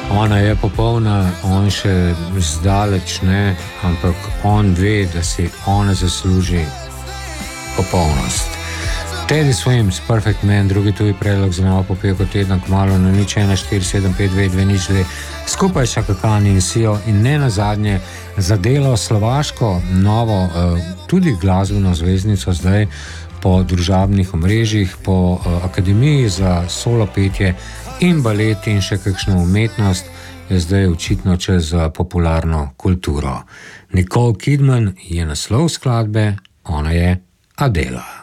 Ona je popolna, on še zdaleč ne, ampak on ve, da si ona zasluži popolnost. Teddy Swims, Perfect Man, drugi tuji predlog za novo popevko tedna, kmalu na 014752220, skupaj s Chaka Khan in Sio in ne nazadnje za delo slovaško novo, tudi glasbeno zvezdnico zdaj po družabnih omrežjih, po Akademiji za solo petje in balet in še kakšno umetnost, je zdaj očitno čez popularno kulturo. Nicole Kidman je naslov skladbe, ona je Adela.